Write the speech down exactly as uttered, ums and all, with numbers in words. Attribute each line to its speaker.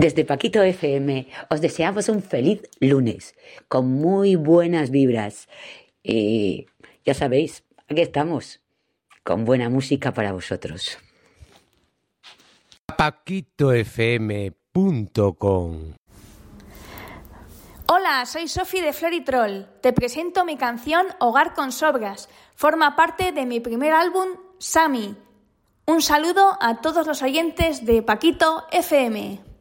Speaker 1: Desde Paquito F M os deseamos un feliz lunes, con muy buenas vibras. Y ya sabéis, aquí estamos, con buena música para vosotros.
Speaker 2: paquito f m punto com.
Speaker 3: Hola, soy Sofi de Floritrol. Te presento mi canción Hogar con Sobras. Forma parte de mi primer álbum, Sami. Un saludo a todos los oyentes de Paquito F M.